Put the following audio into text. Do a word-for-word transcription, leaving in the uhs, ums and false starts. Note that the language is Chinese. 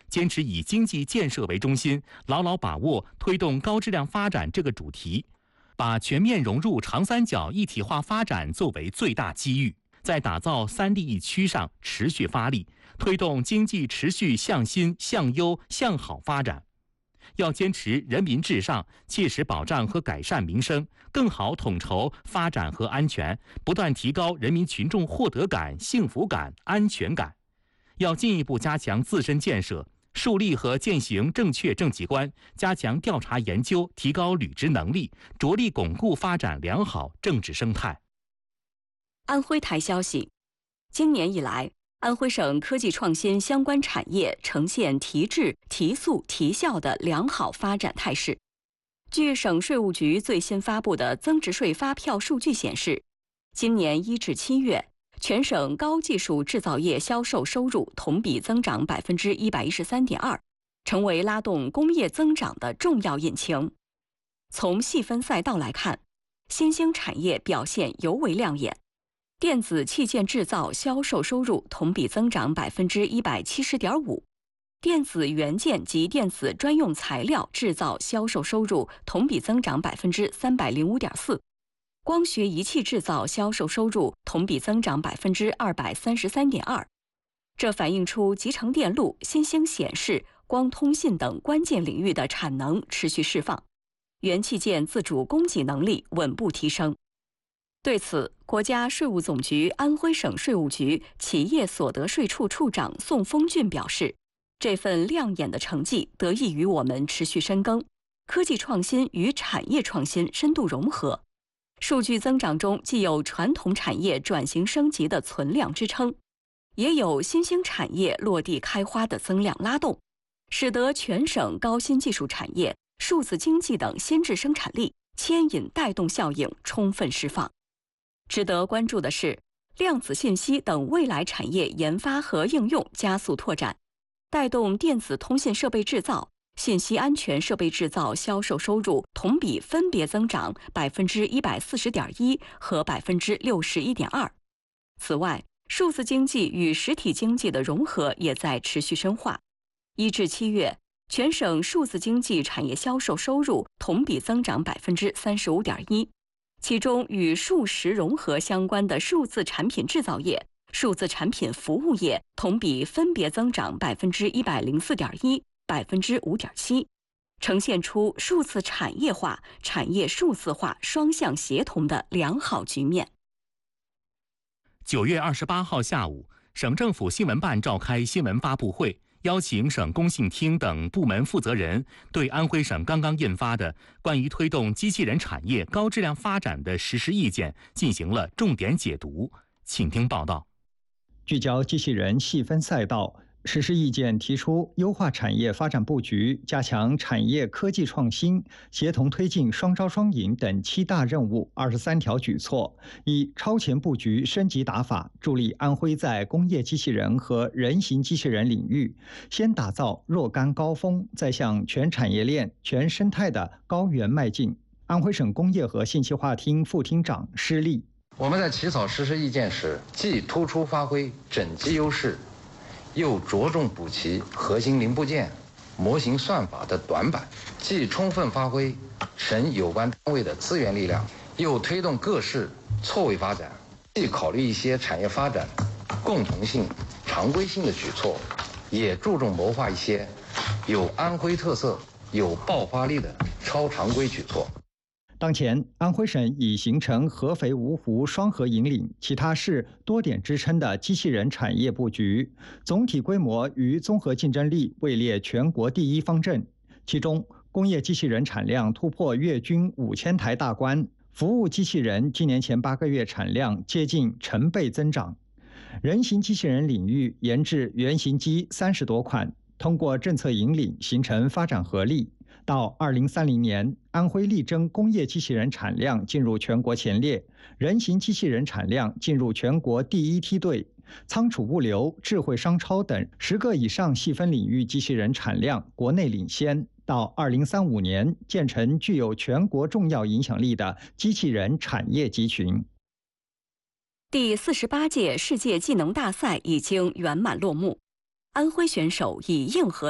坚持以经济建设为中心，牢牢把握推动高质量发展这个主题，把全面融入长三角一体化发展作为最大机遇，在打造三地一区上持续发力，推动经济持续向新、向优、向好发展。要坚持人民至上，切实保障和改善民生，更好统筹发展和安全，不断提高人民群众获得感、幸福感、安全感。要进一步加强自身建设，树立和践行正确政绩观，加强调查研究，提高履职能力，着力巩固发展良好政治生态。 安徽台消息，今年以来，安徽省科技创新相关产业呈现提质、提速、提效的良好发展态势。据省税务局最新发布的增值税发票数据显示，今年一至七月，全省高技术制造业销售收入同比增长百分之一百一十三点二，成为拉动工业增长的重要引擎。从细分赛道来看，新兴产业表现尤为亮眼。电子器件制造销售收入同比增长百分之一百七十点五，电子元件及电子专用材料制造销售收入同比增长百分之三百零五点四，光学仪器制造销售收入同比增长百分之二百三十三点二。这反映出集成电路、新兴显示、光通信等关键领域的产能持续释放，元器件自主供给能力稳步提升。对此，国家税务总局安徽省税务局企业所得税处处长宋峰俊表示，这份亮眼的成绩得益于我们持续深耕，科技创新与产业创新深度融合。数据增长中既有传统产业转型升级的存量支撑，也有新兴产业落地开花的增量拉动，使得全省高新技术产业、数字经济等先质生产力牵引带动效应充分释放。值得关注的是，量子信息等未来产业研发和应用加速拓展，带动电子通信设备制造、信息安全设备制造销售收入同比分别增长百分之一百四十点一和百分之六十一点二。此外，数字经济与实体经济的融合也在持续深化。一至七月，全省数字经济产业销售收入同比增长百分之三十五点一。其中与数实融合相关的数字产品制造业、数字产品服务业同比分别增长百分之一百零四点一、百分之五点七，呈现出数字产业化、产业数字化双向协同的良好局面。 九月二十八号下午，省政府新闻办召开新闻发布会，邀请省工信厅等部门负责人对安徽省刚刚印发的关于推动机器人产业高质量发展的实施意见进行了重点解读。请听报道。 聚焦机器人细分赛道，实施意见提出优化产业发展布局，加强产业科技创新，协同推进双招双赢等七大任务二十三条举措，以超前布局升级打法，助力安徽在工业机器人和人形机器人领域先打造若干高峰，再向全产业链、全生态的高原迈进。安徽省工业和信息化厅副厅长施立： 我们在起草实施意见时，既突出发挥整机优势，又着重补齐核心零部件、模型算法的短板，既充分发挥省有关单位的资源力量，又推动各市错位发展，既考虑一些产业发展共同性、常规性的举措，也注重谋划一些有安徽特色、有爆发力的超常规举措。 当前，安徽省已形成合肥芜湖双核引领、其他市多点支撑的机器人产业布局，总体规模与综合竞争力位列全国第一方阵。其中，工业机器人产量突破月均五千台大关，服务机器人今年前八个月产量接近成倍增长。人形机器人领域研制原型机三十多款，通过政策引领形成发展合力。到二零三零年，安徽力争工业机器人产量进入全国前列，人形机器人产量进入全国第一梯队，仓储物流、智慧商超等十个以上细分领域机器人产量国内领先。到二零三五年，建成具有全国重要影响力的机器人产业集群。 第四十八届世界技能大赛已经圆满落幕，安徽选手以硬核